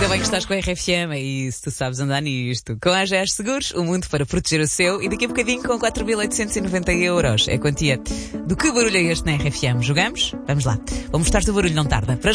Ainda bem que estás com a RFM, é isso, tu sabes andar nisto. Com a AGS Seguros, o mundo para proteger o seu, e daqui a bocadinho com 4.890 €. É a quantia do que barulho é este na RFM. Jogamos? Vamos lá. Vou mostrar-te o barulho, não tarda.